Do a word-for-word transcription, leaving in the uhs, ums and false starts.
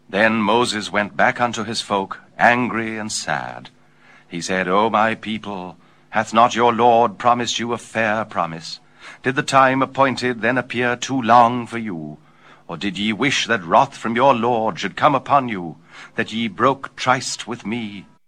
Then Moses went back unto his folk, angry and sad. He said, O my people, hath not your Lord promised you a fair promise? Did the time appointed then appear too long for you? Or did ye wish that wrath from your Lord should come upon you, that ye broke tryst with me,